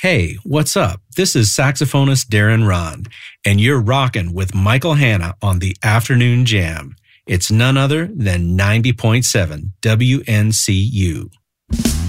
Hey, what's up? This is saxophonist Darren Ron, and you're rocking with Michael Hanna on the Afternoon Jam. It's none other than 90.7 WNCU.